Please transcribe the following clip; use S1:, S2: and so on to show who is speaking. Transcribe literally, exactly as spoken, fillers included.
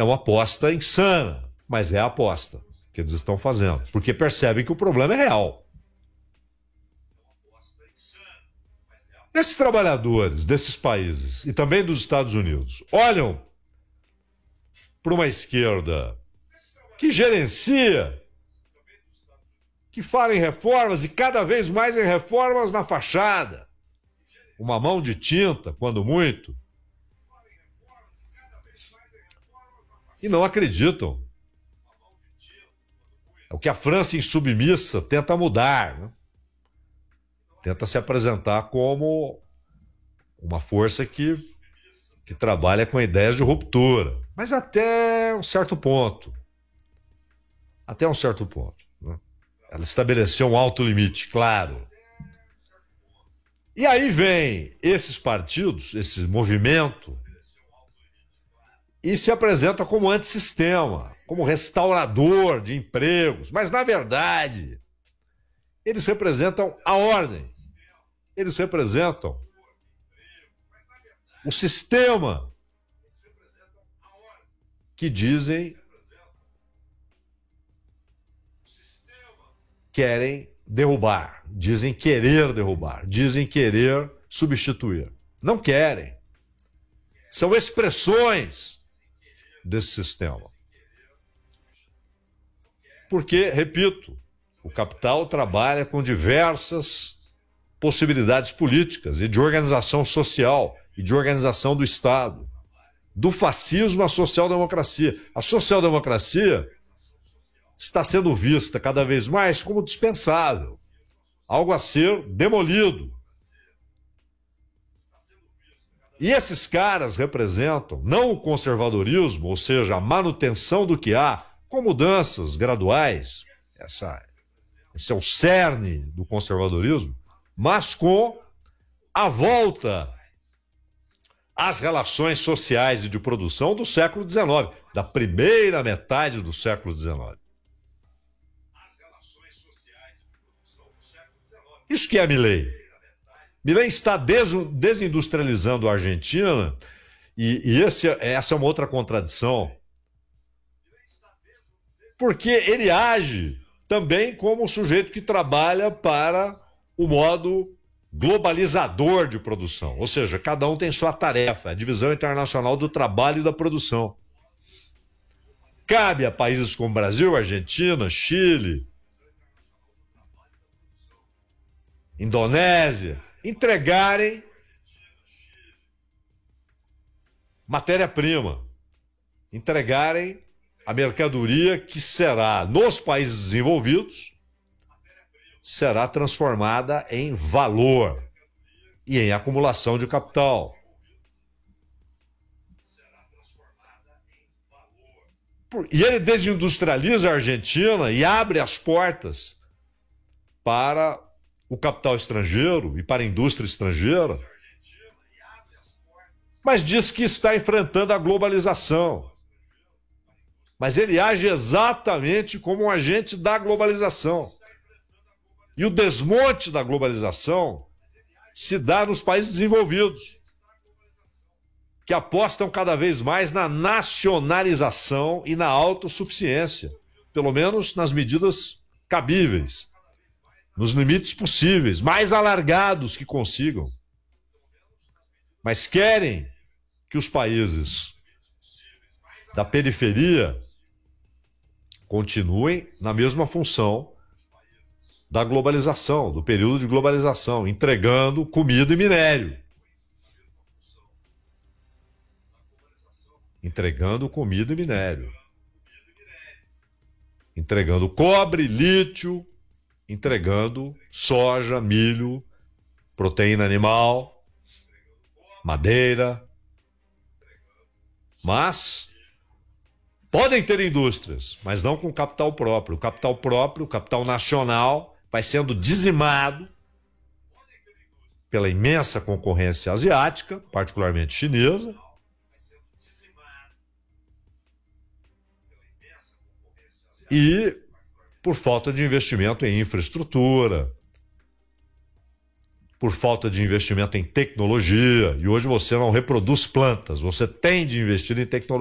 S1: É uma aposta insana, mas é a aposta que eles estão fazendo, porque percebem que o problema é real. Esses trabalhadores desses países e também dos Estados Unidos olham para uma esquerda que gerencia, que fala em reformas e cada vez mais em reformas na fachada, uma mão de tinta, quando muito, e não acreditam. É o que a França insubmissa tenta mudar, né? Tenta se apresentar como uma força que, que trabalha com ideias de ruptura, mas até um certo ponto. Até um certo ponto, né? Ela estabeleceu um alto limite, claro. E aí vem esses partidos, esse movimento, e se apresenta como antissistema, como restaurador de empregos, mas na verdade eles representam a ordem, eles representam o sistema que dizem querem derrubar, dizem querer derrubar, dizem querer substituir. Não querem. São expressões desse sistema. Porque, repito, o capital trabalha com diversas possibilidades políticas e de organização social e de organização do Estado. Do fascismo à social-democracia. A social-democracia está sendo vista cada vez mais como dispensável, algo a ser demolido. E esses caras representam não o conservadorismo, ou seja, a manutenção do que há, com mudanças graduais, essa, esse é o cerne do conservadorismo, mas com a volta às relações sociais e de produção do século dezenove, da primeira metade do século dezenove. Isso que é Milei. Milei está desindustrializando a Argentina e, e esse, essa é uma outra contradição, porque ele age também como um sujeito que trabalha para o modo globalizador de produção, ou seja, cada um tem sua tarefa, a divisão internacional do trabalho e da produção. Cabe a países como Brasil, Argentina, Chile, Indonésia, entregarem matéria-prima, entregarem a mercadoria que será, nos países desenvolvidos, será transformada em valor e em acumulação de capital. E ele desindustrializa a Argentina e abre as portas para o capital estrangeiro e para a indústria estrangeira, mas diz que está enfrentando a globalização. Mas ele age exatamente como um agente da globalização. E o desmonte da globalização se dá nos países desenvolvidos, que apostam cada vez mais na nacionalização e na autossuficiência, pelo menos nas medidas cabíveis, nos limites possíveis, mais alargados que consigam. Mas querem que os países da periferia continuem na mesma função da globalização, do período de globalização, entregando comida e minério. Entregando comida e minério. Entregando cobre, lítio, entregando soja, milho, proteína animal, madeira. Mas podem ter indústrias, mas não com capital próprio. O capital próprio, o capital nacional, vai sendo dizimado pela imensa concorrência asiática, particularmente chinesa, e por falta de investimento em infraestrutura, por falta de investimento em tecnologia. E hoje você não reproduz plantas, você tem de investir em tecnologia.